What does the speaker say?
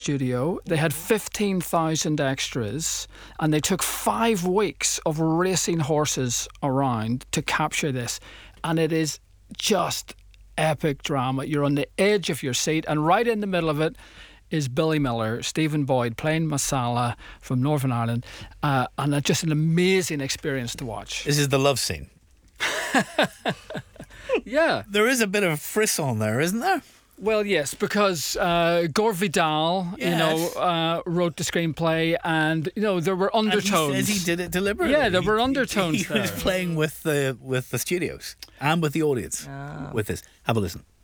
studio. They had 15,000 extras, and they took 5 weeks of racing horses around to capture this. And it is just epic drama. You're on the edge of your seat, and right in the middle of it is Billy Miller, Stephen Boyd playing Masala from Northern Ireland, and it's just an amazing experience to watch. This is the love scene. Yeah. There is a bit of a frisson there, isn't there? Well, yes, because Gore Vidal, Yes. wrote the screenplay, and there were undertones. And he says he did it deliberately. Yeah, there were undertones He was there. playing with the studios and with the audience with this. Have a listen.